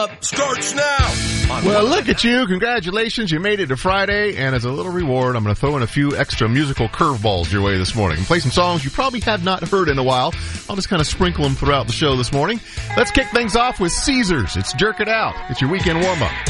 Starts now. Well, look at you. Congratulations. You made it to Friday. And as a little reward, I'm going to throw in a few extra musical curveballs your way this morning and play some songs you probably have not heard in a while. I'll just kind of sprinkle them throughout the show this morning. Let's kick things off with Caesars. It's Jerk It Out. It's your weekend warm-up.